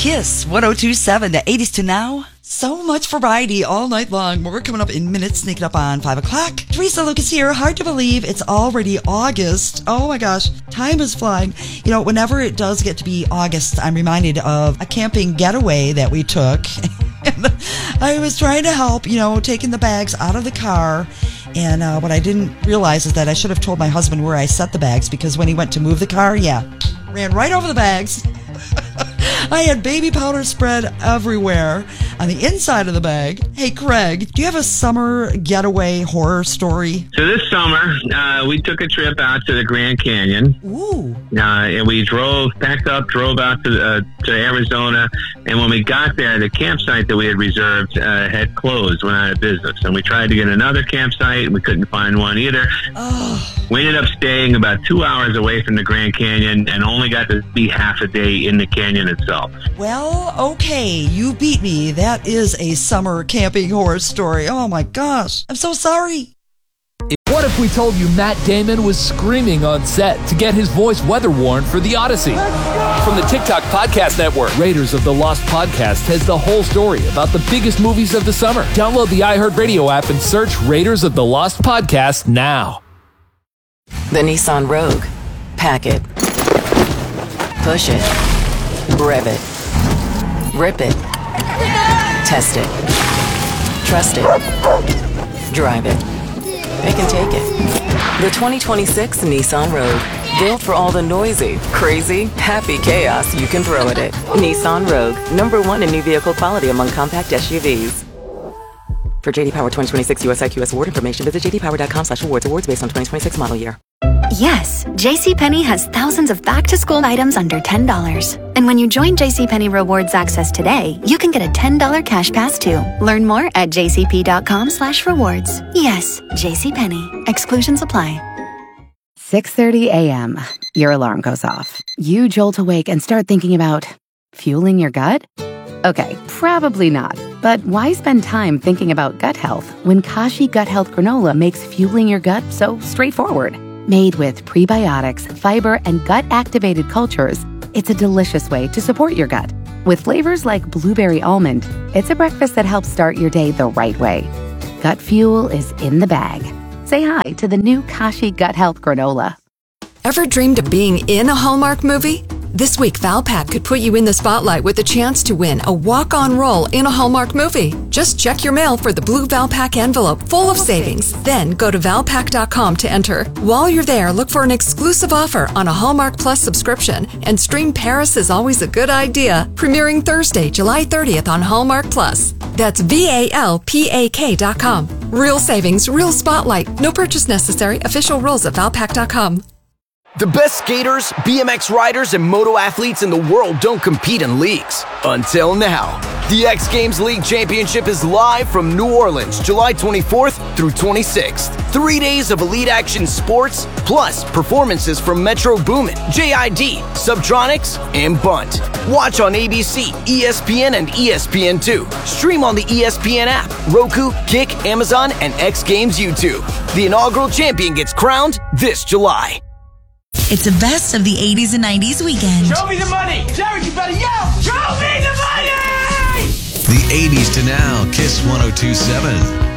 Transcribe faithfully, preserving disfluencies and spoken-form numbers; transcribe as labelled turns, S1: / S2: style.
S1: Kiss one oh two point seven, the eighties to now. So much variety all night long. We're coming up in minutes, sneaking up on five o'clock. Teresa Lucas here. Hard to believe it's already August. Oh my gosh, time is flying. You know, whenever it does get to be August, I'm reminded of a camping getaway that we took. And I was trying to help, you know, taking the bags out of the car. And uh, what I didn't realize is that I should have told my husband where I set the bags, because when he went to move the car, yeah, ran right over the bags. I had baby powder spread everywhere on the inside of the bag. Hey, Craig, do you have a summer getaway horror story?
S2: So this summer, uh, we took a trip out to the Grand Canyon.
S1: Ooh.
S2: Uh, and we drove, packed up, drove out to, uh, to Arizona. And when we got there, the campsite that we had reserved uh, had closed, went out of business. And we tried to get another campsite, and we couldn't find one either.
S1: Oh.
S2: We ended up staying about two hours away from the Grand Canyon and only got to be half a day in the canyon itself.
S1: Well, okay, you beat me. That is a summer camping horror story. Oh my gosh, I'm so sorry.
S3: What if we told you Matt Damon was screaming on set to get his voice weather-worn for The Odyssey? From the TikTok Podcast Network, Raiders of the Lost Podcast has the whole story about the biggest movies of the summer. Download the iHeartRadio app and search Raiders of the Lost Podcast now.
S4: The Nissan Rogue. Pack it. Push it. Rev it. Rip it. Test it. Trust it. Drive it. It can take it. The twenty twenty-six Nissan Rogue. Built for all the noisy, crazy, happy chaos you can throw at it. Nissan Rogue. Number one in new vehicle quality among compact S U Vs. For J D Power twenty twenty-six U S I Q S award information, visit jdpower.com slash awards. Awards based on twenty twenty-six model year.
S5: Yes, JCPenney has thousands of back-to-school items under ten dollars. And when you join JCPenney Rewards Access today, you can get a ten dollars cash pass too. Learn more at jcp.com slash rewards. Yes, JCPenney. Exclusions apply.
S6: six thirty a.m. Your alarm goes off. You jolt awake and start thinking about fueling your gut? Okay, probably not. But why spend time thinking about gut health when Kashi Gut Health Granola makes fueling your gut so straightforward? Made with prebiotics, fiber, and gut-activated cultures, it's a delicious way to support your gut. With flavors like blueberry almond, it's a breakfast that helps start your day the right way. Gut fuel is in the bag. Say hi to the new Kashi Gut Health Granola.
S7: Ever dreamed of being in a Hallmark movie? This week, Valpak could put you in the spotlight with a chance to win a walk-on role in a Hallmark movie. Just check your mail for the blue Valpak envelope full of savings. Then go to valpak dot com to enter. While you're there, look for an exclusive offer on a Hallmark Plus subscription and stream Paris is Always a Good Idea, premiering Thursday, July thirtieth on Hallmark Plus. That's V A L P A K dot com. Real savings, real spotlight. No purchase necessary. Official rules at valpak dot com.
S8: The best skaters, B M X riders, and moto athletes in the world don't compete in leagues. Until now. The X Games League Championship is live from New Orleans, July twenty-fourth through twenty-sixth. Three days of elite action sports, plus performances from Metro Boomin, J I D, Subtronics, and Bunt. Watch on A B C, E S P N, and E S P N two. Stream on the E S P N app, Roku, Kick, Amazon, and X Games YouTube. The inaugural champion gets crowned this July.
S9: It's the best of the eighties and nineties weekend.
S10: Show me the money! Jared, you better yell! Show me the money!
S11: The eighties to now, Kiss one oh two point seven.